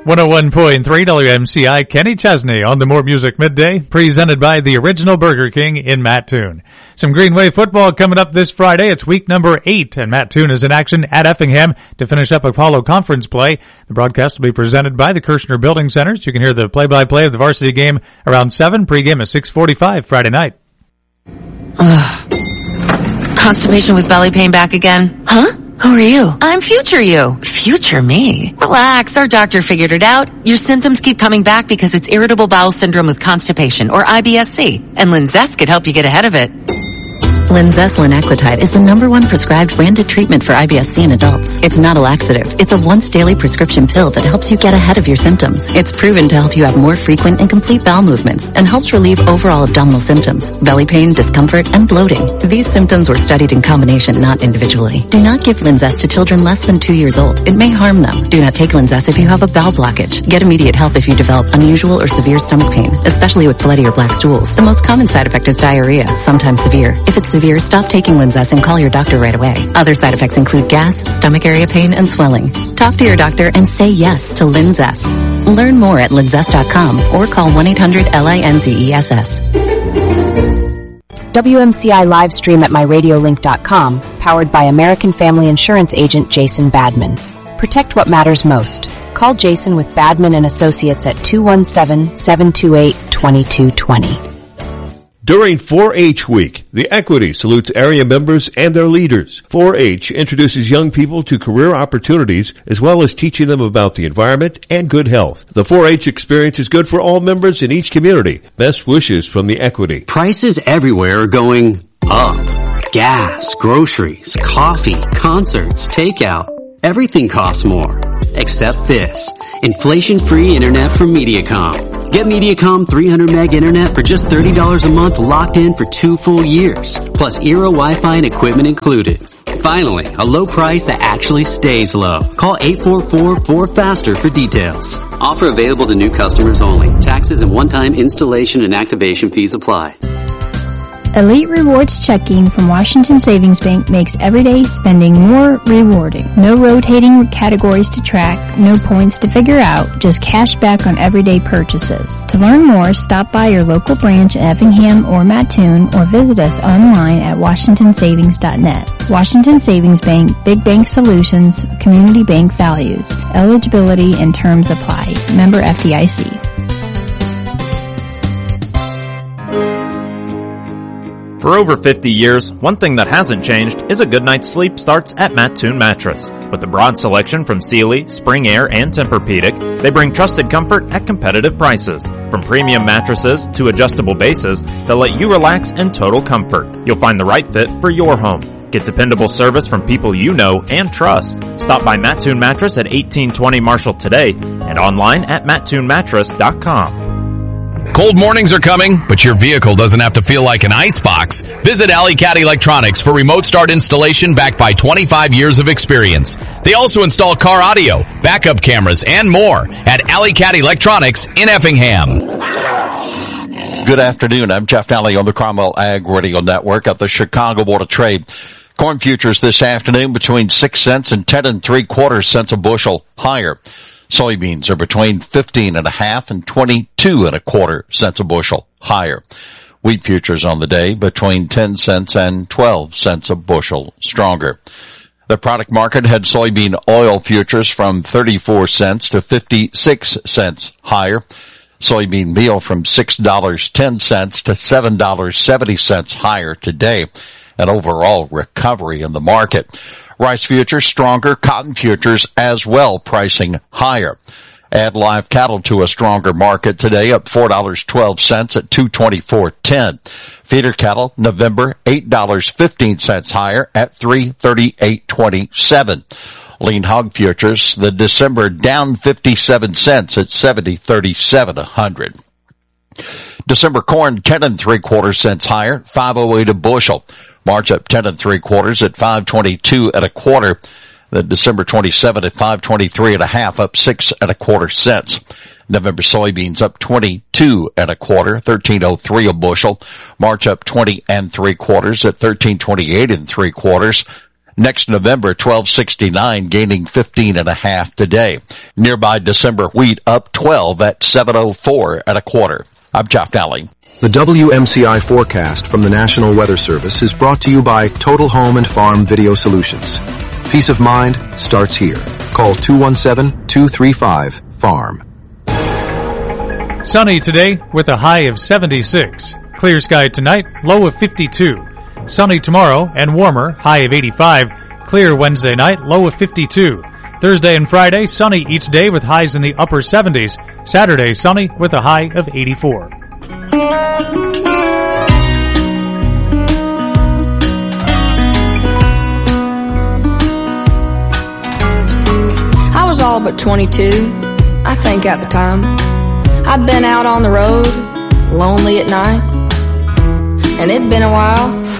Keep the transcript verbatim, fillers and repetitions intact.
one oh one point three W M C I, Kenny Chesney on the More Music Midday, presented by the original Burger King in Mattoon. Some Greenway football coming up this Friday. It's week number eight, and Mattoon is in action at Effingham to finish up Apollo Conference play. The broadcast will be presented by the Kirshner Building Centers. You can hear the play-by-play of the varsity game around seven, pregame at six forty-five Friday night. Ugh. Constipation with belly pain back again? Huh? Who are you? I'm future you. Future me? Relax, our doctor figured it out. Your symptoms keep coming back because it's irritable bowel syndrome with constipation, or I B S C, and Linzess could help you get ahead of it. Linzess linaclotide is the number one prescribed branded treatment for I B S C in adults. It's not a laxative. It's a once daily prescription pill that helps you get ahead of your symptoms. It's proven to help you have more frequent and complete bowel movements and helps relieve overall abdominal symptoms, belly pain, discomfort, and bloating. These symptoms were studied in combination, not individually. Do not give Linzess to children less than two years old. It may harm them. Do not take Linzess if you have a bowel blockage. Get immediate help if you develop unusual or severe stomach pain, especially with bloody or black stools. The most common side effect is diarrhea, sometimes severe. If it's severe, stop taking Linzess and call your doctor right away. Other side effects include gas, stomach area pain, and swelling. Talk to your doctor and say yes to Linzess. Learn more at linzess dot com or call one eight hundred L I N Z E S S. W M C I live stream at my radio link dot com, powered by American Family Insurance agent Jason Badman. Protect what matters most. Call Jason with Badman and Associates at two one seven, seven two eight, two two two zero. During four H Week, the Equity salutes area members and their leaders. four H introduces young people to career opportunities as well as teaching them about the environment and good health. The four H experience is good for all members in each community. Best wishes from the Equity. Prices everywhere are going up. Gas, groceries, coffee, concerts, takeout. Everything costs more. Except this. Inflation-free internet from Mediacom. Get Mediacom three hundred meg internet for just thirty dollars a month, locked in for two full years. Plus Eero Wi-Fi and equipment included. Finally, a low price that actually stays low. Call eight four four, four faster for details. Offer available to new customers only. Taxes and one-time installation and activation fees apply. Elite Rewards checking from Washington Savings Bank makes everyday spending more rewarding. No rotating categories to track, no points to figure out, just cash back on everyday purchases. To learn more, stop by your local branch in Effingham or Mattoon or visit us online at washington savings dot net. Washington Savings Bank, Big Bank Solutions, Community Bank Values. Eligibility and terms apply. Member F D I C. For over fifty years, one thing that hasn't changed is a good night's sleep starts at Mattoon Mattress. With a broad selection from Sealy, Spring Air, and Tempur-Pedic, they bring trusted comfort at competitive prices. From premium mattresses to adjustable bases that let you relax in total comfort. You'll find the right fit for your home. Get dependable service from people you know and trust. Stop by Mattoon Mattress at eighteen twenty Marshall today and online at mattoon mattress dot com. Cold mornings are coming, but your vehicle doesn't have to feel like an icebox. Visit Alley Cat Electronics for remote start installation backed by twenty-five years of experience. They also install car audio, backup cameras, and more at Alley Cat Electronics in Effingham. Good afternoon. I'm Jeff Daly on the Cromwell Ag Radio Network at the Chicago Board of Trade. Corn futures this afternoon between six cents and ten and three quarters cents a bushel higher. Soybeans are between fifteen and a half and twenty-two and a quarter cents a bushel higher. Wheat futures on the day between ten cents and twelve cents a bushel stronger. The product market had soybean oil futures from thirty-four cents to fifty-six cents higher. Soybean meal from six dollars and ten cents to seven dollars and seventy cents higher today. An overall recovery in the market. Rice futures stronger, cotton futures as well pricing higher. Add live cattle to a stronger market today, up four dollars and twelve cents at two twenty-four ten. Feeder cattle, November, eight dollars and fifteen cents higher at three thirty-eight twenty-seven. Lean hog futures, the December down fifty-seven cents at seventy thirty-seven a hundred. December corn, ten and three quarter cents higher, five oh eight a bushel. March up ten and three quarters at five twenty-two and a quarter. The December twenty-seven at five twenty-three and a half, up six and a quarter cents. November soybeans up twenty-two and a quarter, thirteen oh three a bushel. March up twenty and three quarters at thirteen twenty-eight and three quarters. Next November, twelve sixty-nine, gaining fifteen and a half today. Nearby December wheat up twelve at seven oh four and a quarter. I'm Jeff Daly. The W M C I forecast from the National Weather Service is brought to you by Total Home and Farm Video Solutions. Peace of mind starts here. Call two one seven, two three five, farm. Sunny today with a high of seventy-six. Clear sky tonight, low of fifty-two. Sunny tomorrow and warmer, high of eighty-five. Clear Wednesday night, low of fifty-two. Thursday and Friday, sunny each day with highs in the upper seventies. Saturday, sunny with a high of eighty-four. I was all but twenty-two, I think at the time. I'd been out on the road, lonely at night. And it'd been a while